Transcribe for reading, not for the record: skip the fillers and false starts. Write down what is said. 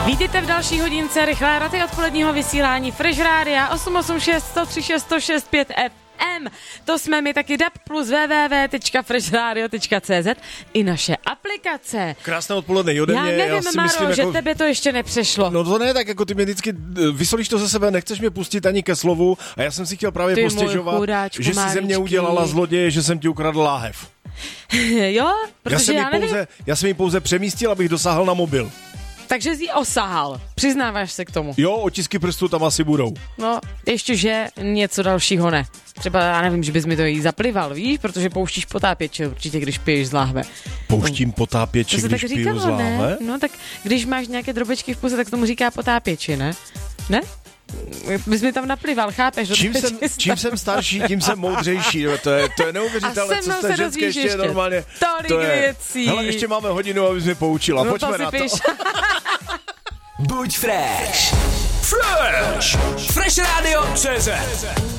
Vítejte v další hodince rychlé raty odpoledního vysílání Fresh Rádia 886 136 165 FM. To jsme my taky DAB plus www.freshradio.cz i naše aplikace. Krásné odpoledne ode mě. Já nevím, Maro, myslím, že tebe to ještě nepřešlo. No to ne, tak jako ty mě vždycky vysolíš to ze sebe, nechceš mě pustit ani ke slovu a já jsem si chtěl právě postěžovat, že jsi ze mě udělala zloděje, že jsem ti ukradl láhev. Jo, protože já jsem ji pouze přemístil, abych dosáhl na mobil. Takže jsi ji osahal. Přiznáváš se k tomu? Jo, otisky prstů tam asi budou. No, ještě, že něco dalšího ne. Třeba, já nevím, že bys mi to jí zaplival, víš? Protože pouštíš potápěče určitě, když piješ z láhve. Pouštím potápěče, když piju z láhve? Ne? No tak, když máš nějaké drobečky v puse, tak tomu říká potápěči, ne? Ne? Bys mi tam naplival, chápeš? Čím jsem starší, tím jsem moudřejší. To je neuvěřitelné, co jste ženské ještě normálně. Tolik věcí. Hele, ještě máme hodinu, abys mě poučila. No pojďme na to. Buď fresh. Fresh Radio CZ.